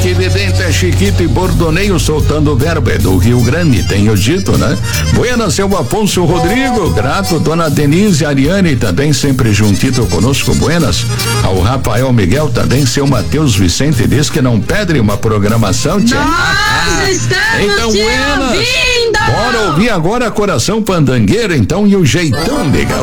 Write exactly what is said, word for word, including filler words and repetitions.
Evidente é Chiquito e Bordoneio soltando o verbo, é do Rio Grande, tenho dito, né? Buenas, seu Afonso Rodrigo, grato, dona Denise, Ariane, também sempre juntito conosco, buenas. Ao Rafael Miguel, também seu Matheus Vicente, diz que não pede uma programação, tia. Nós estamos então, te buenas. ouvindo. Bora ouvir agora Coração Pandangueiro, então, e o jeitão legal.